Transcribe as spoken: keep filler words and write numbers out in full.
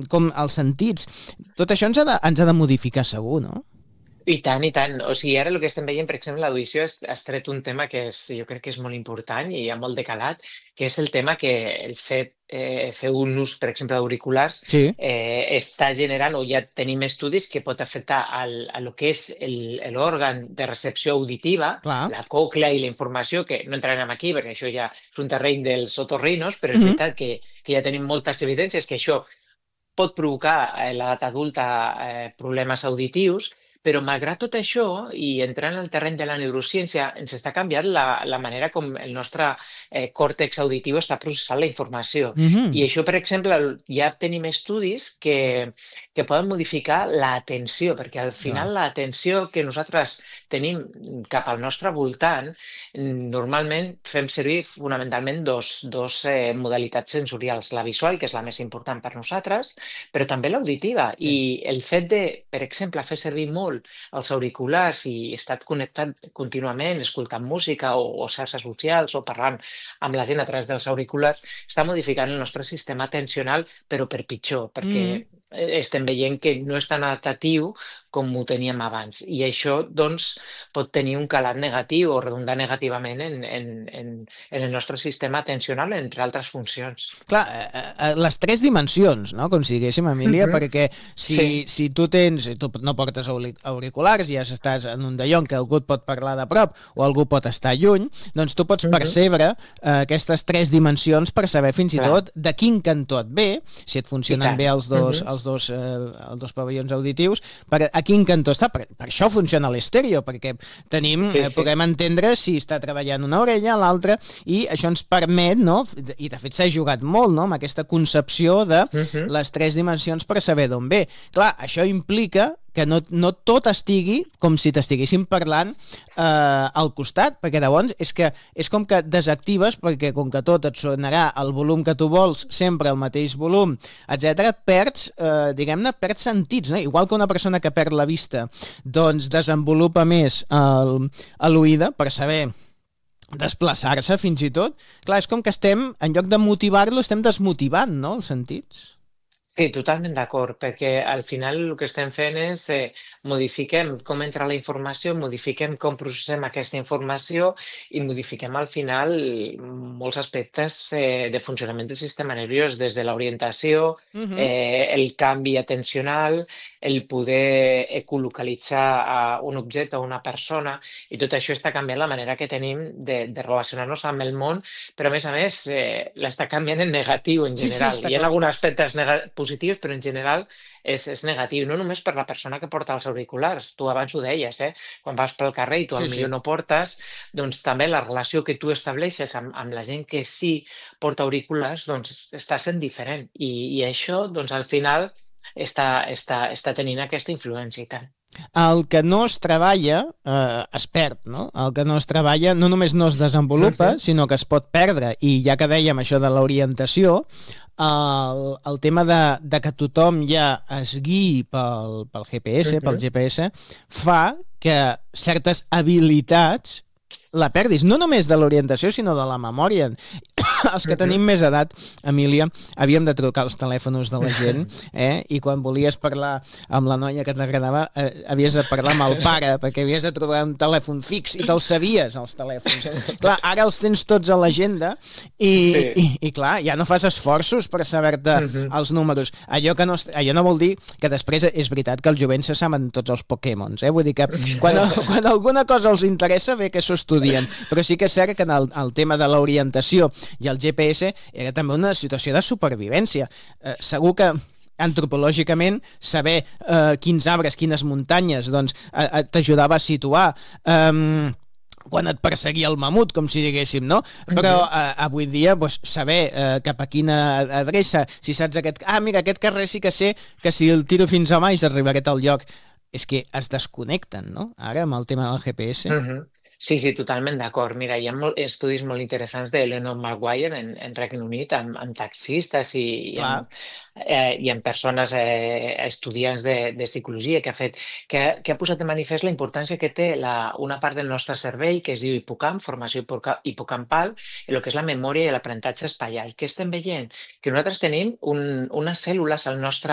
com els sentits. Tot això ens ha de, ens ha de modificar segur, no? I tant, i tant. O sigui, ara el que estem veient, per exemple, l'audició has, has tret un tema que és, jo crec que és molt important i hi ha molt de calat, que és el tema que el fet eh, fer un ús, per exemple, d'auriculars Sí, eh, està generant, o ja tenim estudis que pot afectar al, a lo que és el- l'òrgan de recepció auditiva, clar. la còclea i la informació, que no entrarem aquí perquè això ja és un terreny dels otorrinos, però és Mhm. veritat que, que ja tenim moltes evidències que això pot provocar a l'edat adulta eh, problemes auditius, però malgrat tot això, i entrant al terreny de la neurociència, ens està canviant la, la manera com el nostre eh, còrtex auditiu està processant la informació. Mhm. I això, per exemple, el- ja tenim estudis que, que poden modificar l'atenció, perquè al Ah. final l'atenció que nosaltres tenim cap al nostre voltant, mm, normalment fem servir fonamentalment dos, dos eh, modalitats sensorials, la visual, que és la més important per nosaltres, però també l'auditiva. Sí. I el fet de, per exemple, fer servir molt els auriculars i estar connectat contínuament, escoltant música o, o xarxes socials o parlant amb la gent a través dels auriculars, està modificant el nostre sistema atencional, però per pitjor, perquè Mhm. eh, estem veient que no és tan adaptatiu com ho teníem abans. I això, doncs, pot tenir un calat negatiu o redundar negativament en, en, en, en el nostre sistema atencional, entre altres funcions. Clar, eh, eh, les tres dimensions, no? Com si diguéssim, Emília, Mhm. perquè si, Sí. si tu tens, si tu no portes auri- auriculars i ja estàs en un dallò en què algú et pot parlar de prop o algú pot estar lluny, doncs tu pots Mhm. percebre eh, aquestes tres dimensions per saber fins i Clar, tot de quin cantó et ve, si et i funcionen tant. bé els dos, Mhm. els dos, eh, els dos pavellons auditius, per, a quin cantó està. Per, per això funciona l'estèreo, perquè tenim, Sí, eh, sí. podem entendre si està treballant una orella, l'altra, i això ens permet, no? I de fet s'ha jugat molt, no? Amb aquesta concepció de Mhm. les tres dimensions per saber d'on ve. Clar, això implica que no, no tot estigui com si t'estiguessin parlant eh, al costat, perquè llavors és que és com que desactives, perquè com que tot et sonarà al volum que tu vols, sempre al mateix volum, etcètera, perds, eh, diguem-ne, perds sentits, no? Igual que una persona que perd la vista, doncs desenvolupa més el, a l'oïda per saber desplaçar-se fins i tot. Clar, és com que estem, en lloc de motivar-lo, estem desmotivant, no?, els sentits. Sí, totalment d'acord, perquè al final el que estem fent és eh, modifiquem com entra la informació, modifiquem com processem aquesta informació i modifiquem al final molts aspectes eh, de funcionament del sistema nerviós, des de l'orientació, Mhm. eh, el canvi atencional, el poder ecolocalitzar a un objecte o una persona, i tot això està canviant la manera que tenim de, de relacionar-nos amb el món, però a més a més eh, l'està canviant en negatiu en Sí, sí, general. està Hi ha clar. alguns aspectes nega- positius, però en general és, és negatiu, no només per la persona que porta els auriculars, tu abans ho deies, eh? Quan vas pel carrer i tu Sí, al sí. millor no portes, doncs també la relació que tu estableixes amb, amb la gent que sí porta auriculars, doncs està sent diferent. I, i això, doncs al final, està, està, està tenint aquesta influència i tant. El que no es treballa eh, es perd, no? El que no es treballa no només no es desenvolupa, Mhm. sinó que es pot perdre. I ja que dèiem això de l'orientació, el, el tema de, de que tothom ja es guiï pel, pel G P S, pel Mhm. G P S, fa que certes habilitats la perdis, no només de l'orientació, sinó de la memòria. Els que tenim Mhm. més edat, Emília, havíem de trucar als telèfons de la gent, eh? I quan volies parlar amb la noia que t'agradava, eh, havies de parlar amb el pare, perquè havies de trobar un telèfon fix i te'ls sabies, els telèfons. Clar, ara els tens tots a l'agenda i, Sí. i, i, clar, ja no fas esforços per saber-te Mhm. els números. Allò, que no, est- allò no vol dir que després és veritat que els jovents se saben tots els Pokémons, eh? Vull dir que quan, quan alguna cosa els interessa, bé que s'ho estudien, però sí que és cert que en el, el tema de l'orientació i el G P S era també una situació de supervivència. Eh, segur que antropològicament saber eh, quins arbres, quines muntanyes doncs, eh, eh, t'ajudava a situar eh, quan et perseguia el mamut, com si diguéssim, no? Però eh, avui dia doncs, saber eh, cap a quina adreça, si saps aquest... Ah, mira, aquest carrer sí que sé que si el tiro fins a baix arribaré al lloc. És que es desconnecten, no? Ara, amb el tema del G P S. Mhm. Sí, sí, totalment d'acord. Mira, hi ha molt, estudis molt interessants de Lennon Maguire en, en Regne Unit amb, amb taxistes i, i, Clar. amb, eh, i amb persones, eh, estudiants de, de psicologia que ha fet, que, ha- que ha posat de manifest la importància que té la, una part del nostre cervell que es diu hipocamp, formació hipoca- hipocampal, i el que és la memòria i l'aprenentatge espaial. Què estem veient? Que nosaltres tenim un, unes cèl·lules al nostre